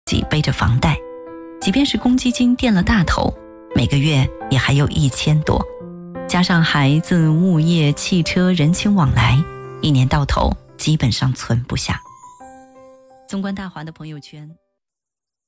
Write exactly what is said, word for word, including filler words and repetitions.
己背着房贷，即便是公积金垫了大头，每个月也还有一千多，加上孩子、物业、汽车、人情往来，一年到头基本上存不下。纵观大华的朋友圈，